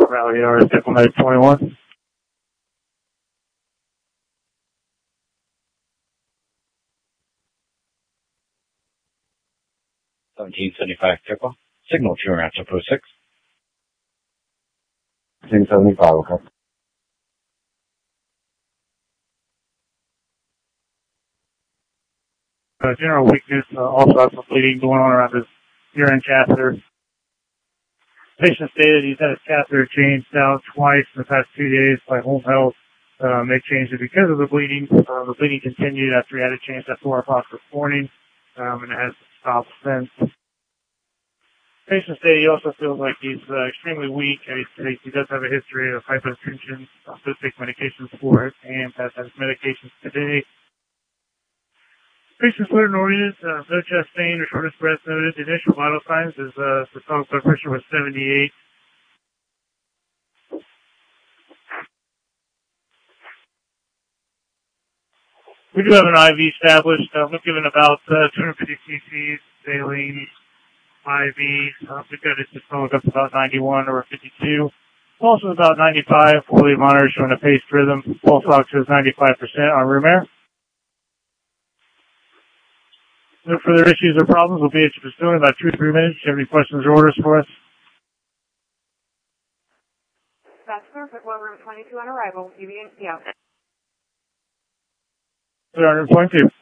Rally Hour, Diplomatic 21. 1775 Circle. Signal to your answer post 6. 1775, okay. General weakness, also has some bleeding going on around his urine catheter. Patient stated he's had his catheter changed out twice in the past 2 days by home health. They changed it because of the bleeding. The bleeding continued after he had it changed at 4 o'clock this morning, and it has stopped since. Patient stated he also feels like he's extremely weak. He does have a history of hypertension, does take medications for it, and has had medications today. Patient's fluid oriented, no chest pain or shortness of breath noted. The initial vital signs is systolic blood pressure was 78. We do have an IV established. We're given about 250 cc's saline IV. We've got his systolic up to about 91 or 52. Pulse is about 95. Fully monitored, showing a paced rhythm. Pulse ox is 95% on room air. No further issues or problems. We'll be at your facility in about 2 to 3 minutes. If you have any questions or orders for us? Vascular, footwell room 22 on arrival. UVNC out. 300.2.